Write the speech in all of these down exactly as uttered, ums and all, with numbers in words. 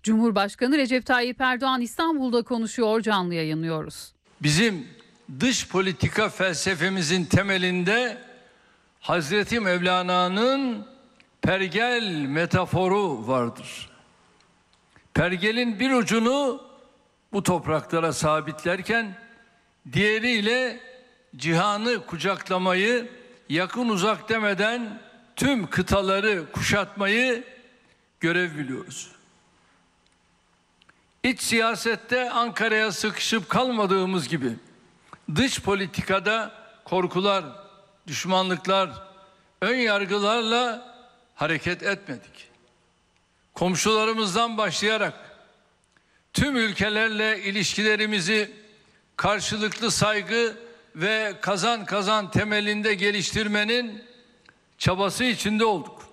Cumhurbaşkanı Recep Tayyip Erdoğan İstanbul'da konuşuyor, canlı yayınlıyoruz. Bizim dış politika felsefemizin temelinde Hazreti Mevlana'nın pergel metaforu vardır. Pergelin bir ucunu bu topraklara sabitlerken diğeriyle cihanı kucaklamayı, yakın uzak demeden tüm kıtaları kuşatmayı görev biliyoruz. İç siyasette Ankara'ya sıkışıp kalmadığımız gibi dış politikada korkular, düşmanlıklar, ön yargılarla hareket etmedik. Komşularımızdan başlayarak tüm ülkelerle ilişkilerimizi karşılıklı saygı ve kazan kazan temelinde geliştirmenin çabası içinde olduk.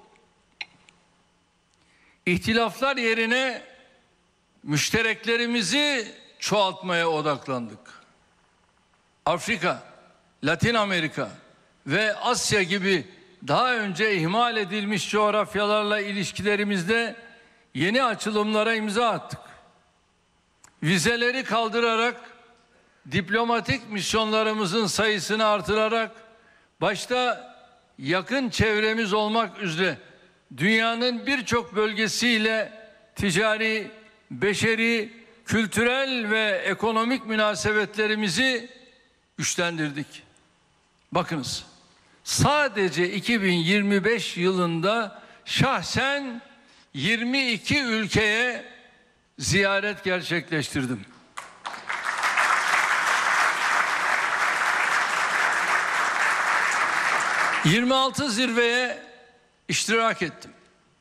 İhtilaflar yerine müştereklerimizi çoğaltmaya odaklandık. Afrika, Latin Amerika ve Asya gibi daha önce ihmal edilmiş coğrafyalarla ilişkilerimizde yeni açılımlara imza attık. Vizeleri kaldırarak, diplomatik misyonlarımızın sayısını artırarak, başta yakın çevremiz olmak üzere dünyanın birçok bölgesiyle ticari, beşeri, kültürel ve ekonomik münasebetlerimizi güçlendirdik. Bakınız, sadece iki bin yirmi beş yılında şahsen yirmi iki ülkeye ziyaret gerçekleştirdim. yirmi altı zirveye iştirak ettim.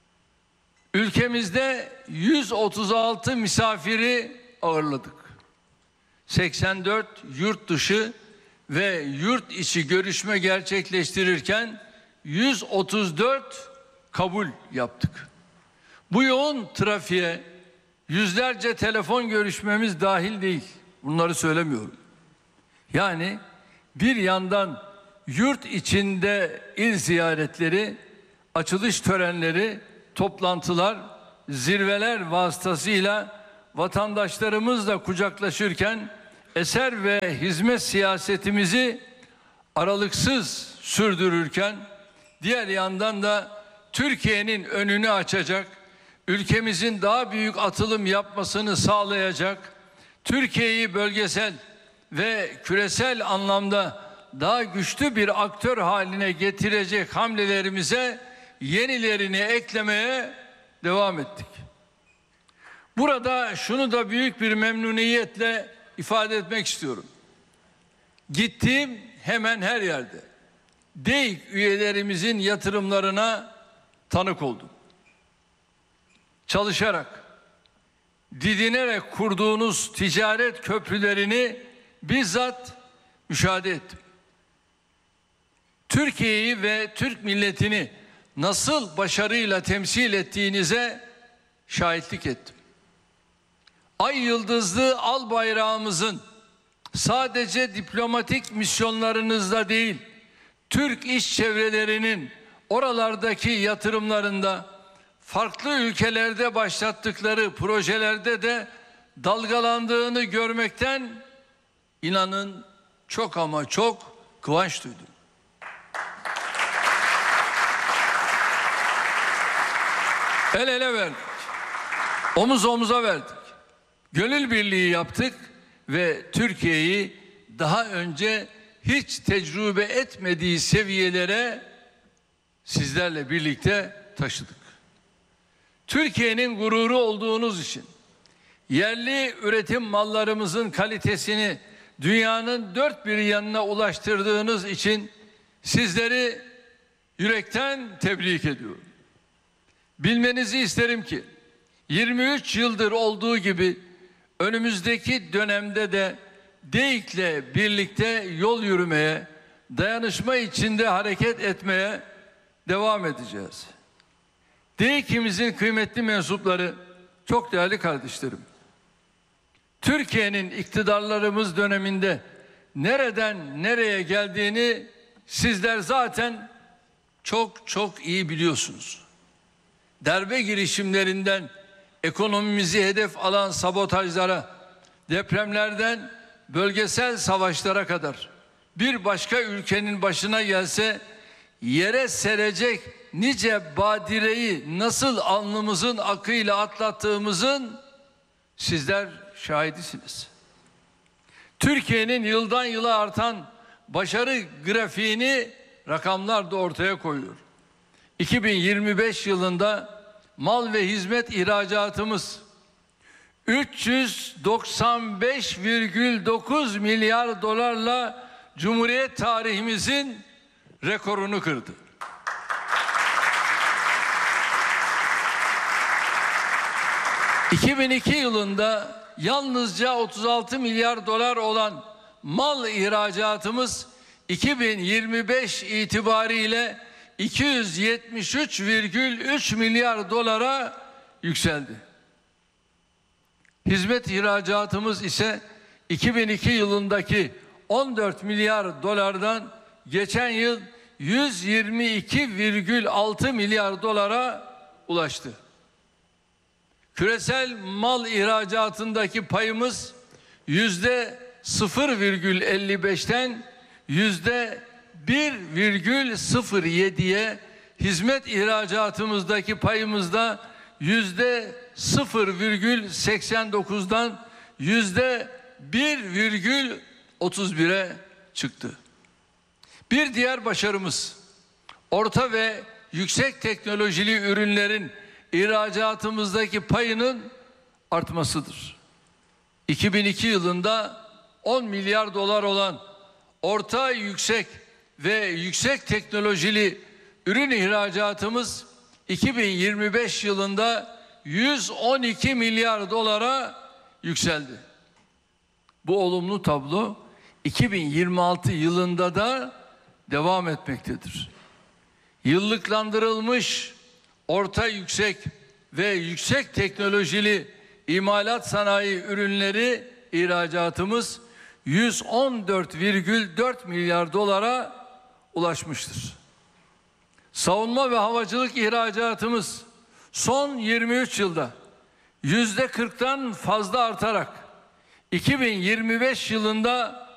Ülkemizde yüz otuz altı misafiri ağırladık. seksen dört yurt dışı ve yurt içi görüşme gerçekleştirirken yüz otuz dört kabul yaptık. Bu yoğun trafiğe yüzlerce telefon görüşmemiz dahil değil. Bunları söylemiyorum. Yani bir yandan yurt içinde il ziyaretleri, açılış törenleri, toplantılar, zirveler vasıtasıyla vatandaşlarımızla kucaklaşırken eser ve hizmet siyasetimizi aralıksız sürdürürken diğer yandan da Türkiye'nin önünü açacak, ülkemizin daha büyük atılım yapmasını sağlayacak, Türkiye'yi bölgesel ve küresel anlamda daha güçlü bir aktör haline getirecek hamlelerimize yenilerini eklemeye devam ettik. Burada şunu da büyük bir memnuniyetle ifade etmek istiyorum. Gittiğim hemen her yerde DEİK üyelerimizin yatırımlarına tanık oldum. Çalışarak, didinerek kurduğunuz ticaret köprülerini bizzat müşahede ettim. Türkiye'yi ve Türk milletini nasıl başarıyla temsil ettiğinize şahitlik ettim. Ay yıldızlı al bayrağımızın sadece diplomatik misyonlarınızda değil, Türk iş çevrelerinin oralardaki yatırımlarında, farklı ülkelerde başlattıkları projelerde de dalgalandığını görmekten inanın çok ama çok kıvanç duydum. El ele verdik, omuz omuza verdik, gönül birliği yaptık ve Türkiye'yi daha önce hiç tecrübe etmediği seviyelere sizlerle birlikte taşıdık. Türkiye'nin gururu olduğunuz için, yerli üretim mallarımızın kalitesini dünyanın dört bir yanına ulaştırdığınız için sizleri yürekten tebrik ediyorum. Bilmenizi isterim ki yirmi üç yıldır olduğu gibi önümüzdeki dönemde de DEİK'le birlikte yol yürümeye, dayanışma içinde hareket etmeye devam edeceğiz. DEİK'imizin kıymetli mensupları, çok değerli kardeşlerim, Türkiye'nin iktidarlarımız döneminde nereden nereye geldiğini sizler zaten çok çok iyi biliyorsunuz. Darbe girişimlerinden ekonomimizi hedef alan sabotajlara, depremlerden bölgesel savaşlara kadar bir başka ülkenin başına gelse yere serecek nice badireyi nasıl alnımızın akıyla atlattığımızın sizler şahidisiniz. Türkiye'nin yıldan yıla artan başarı grafiğini rakamlar da ortaya koyuyor. iki bin yirmi beş yılında mal ve hizmet ihracatımız üç yüz doksan beş virgül dokuz milyar dolarla Cumhuriyet tarihimizin rekorunu kırdı. iki bin iki yılında yalnızca otuz altı milyar dolar olan mal ihracatımız iki bin yirmi beş itibariyle iki yüz yetmiş üç virgül üç milyar dolara yükseldi. Hizmet ihracatımız ise iki bin iki yılındaki on dört milyar dolardan geçen yıl yüz yirmi iki virgül altı milyar dolara ulaştı. Küresel mal ihracatındaki payımız yüzde sıfır virgül elli beşten yüzde bir virgül sıfır yediye, hizmet ihracatımızdaki payımızda yüzde sıfır virgül seksen dokuzdan yüzde bir virgül otuz bire çıktı. Bir diğer başarımız orta ve yüksek teknolojili ürünlerin ihracatımızdaki payının artmasıdır. iki bin iki yılında on milyar dolar olan orta, yüksek ve yüksek teknolojili ürün ihracatımız iki bin yirmi beş yılında yüz on iki milyar dolara yükseldi. Bu olumlu tablo iki bin yirmi altı yılında da devam etmektedir. Yıllıklandırılmış orta, yüksek ve yüksek teknolojili imalat sanayi ürünleri ihracatımız yüz on dört virgül dört milyar dolara ulaşmıştır. Savunma ve havacılık ihracatımız son yirmi üç yılda yüzde kırktan fazla artarak iki bin yirmi beş yılında